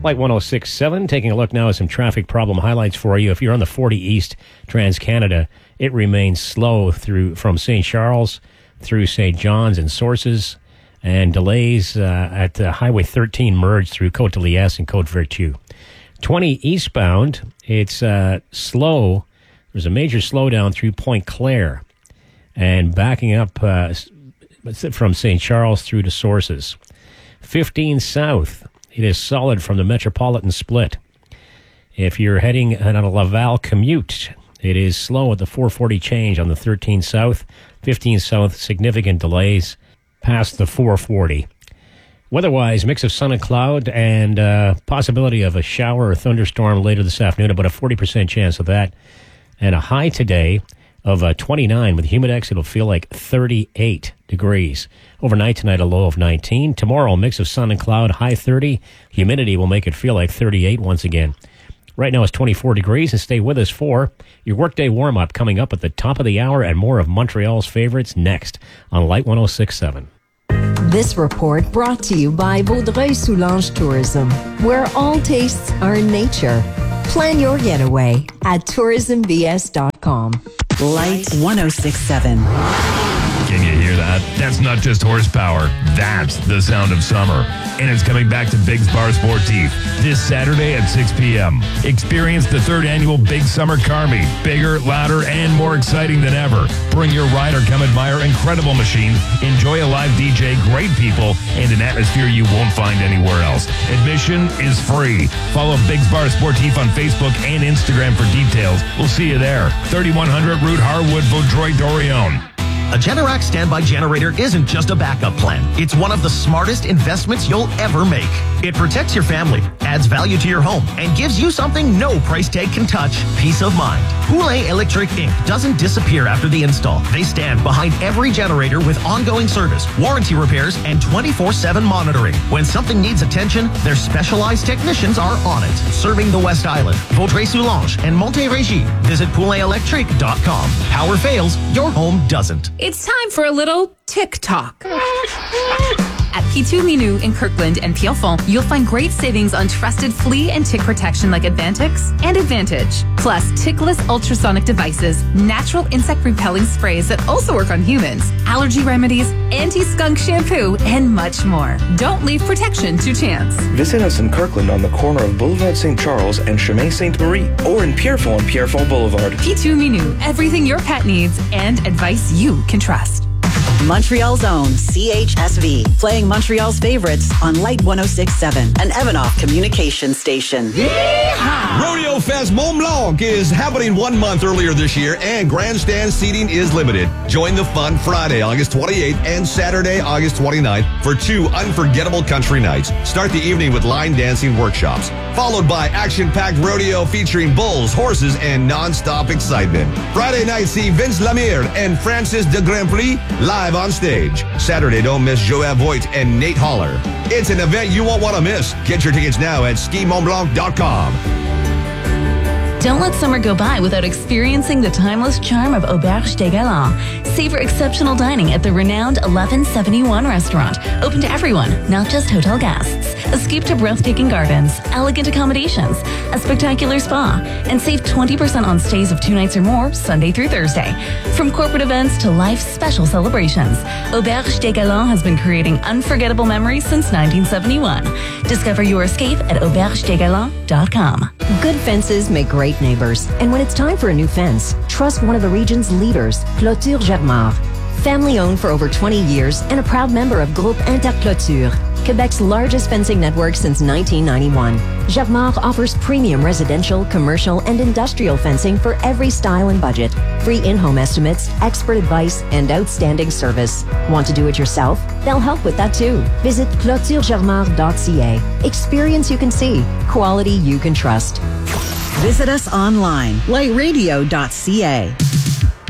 Light 106.7, taking a look now at some traffic problem highlights for you. If you're on the 40 East Trans-Canada, it remains slow from St. Charles through St. John's and Sources, and delays at Highway 13 merge through Côte de Liesse and Côte Vertu. 20 eastbound, it's slow. There's a major slowdown through Point Claire and backing up from St. Charles through to Sources. 15 south, it is solid from the Metropolitan Split. If you're heading on a Laval commute, it is slow at the 440 change on the 13 south. 15 south, significant delays past the 440. Weather-wise, mix of sun and cloud and possibility of a shower or thunderstorm later this afternoon, about a 40% chance of that. And a high today of 29 with humidex. It'll feel like 38 degrees. Overnight tonight, a low of 19. Tomorrow, a mix of sun and cloud, high 30. Humidity will make it feel like 38 once again. Right now it's 24 degrees, and stay with us for your workday warm-up coming up at the top of the hour, and more of Montreal's favorites next on Light 106.7. This report brought to you by Vaudreuil-Soulanges Tourism, where all tastes are nature. Plan your getaway at tourismbs.com. Light 106.7. Can you hear that? That's not just horsepower. That's the sound of summer. And it's coming back to Biggs Bar Sportif this Saturday at 6 p.m. Experience the third annual Big Summer Car Meet. Bigger, louder, and more exciting than ever. Bring your ride or come admire incredible machines, enjoy a live DJ, great people, and an atmosphere you won't find anywhere else. Admission is free. Follow Biggs Bar Sportif on Facebook and Instagram for details. We'll see you there. 3100 Route Harwood, Vaudreuil-Dorion. A Generac standby generator isn't just a backup plan. It's one of the smartest investments you'll ever make. It protects your family, adds value to your home, and gives you something no price tag can touch: peace of mind. Poulet Electric Inc. doesn't disappear after the install. They stand behind every generator with ongoing service, warranty repairs, and 24/7 monitoring. When something needs attention, their specialized technicians are on it. Serving the West Island, Vaudreuil-Soulanges, and Montérégie. Visit pouletelectric.com. Power fails, your home doesn't. It's time for a little TikTok. At P2 Minou in Kirkland and Pierrefonds, you'll find great savings on trusted flea and tick protection like Advantix and Advantage. Plus, tickless ultrasonic devices, natural insect repelling sprays that also work on humans, allergy remedies, anti-skunk shampoo, and much more. Don't leave protection to chance. Visit us in Kirkland on the corner of Boulevard St. Charles and Chemin Sainte-Marie, or in Pierrefonds on Pierrefonds Boulevard. P2 Minou, everything your pet needs and advice you can trust. Montreal's own CHSV, playing Montreal's favorites on Light 106.7, an Evanoff communication station. Rodeo Fest Mont Blanc is happening 1 month earlier this year, and grandstand seating is limited. Join the fun Friday, August 28th and Saturday, August 29th for 2 unforgettable country nights. Start the evening with line dancing workshops, followed by action-packed rodeo featuring bulls, horses, and non-stop excitement. Friday night, see Vince Lemire and Francis de Grandprix live on stage. Saturday, don't miss Joël Voigt and Nate Holler. It's an event you won't want to miss. Get your tickets now at skimontblanc.com. Don't let summer go by without experiencing the timeless charm of Auberge des Galants. Savor exceptional dining at the renowned 1171 restaurant, open to everyone, not just hotel guests. Escape to breathtaking gardens, elegant accommodations, a spectacular spa, and save 20% on stays of 2 nights or more, Sunday through Thursday. From corporate events to life's special celebrations, Auberge des Galants has been creating unforgettable memories since 1971. Discover your escape at aubergedesgalants.com. Good fences make great neighbors. And when it's time for a new fence, trust one of the region's leaders, Clôture Germar. Family owned for over 20 years and a proud member of Groupe Interclôture, Quebec's largest fencing network since 1991. Germar offers premium residential, commercial, and industrial fencing for every style and budget. Free in-home estimates, expert advice, and outstanding service. Want to do it yourself? They'll help with that too. Visit clôturegermar.ca. Experience you can see. Quality you can trust. Visit us online, lightradio.ca.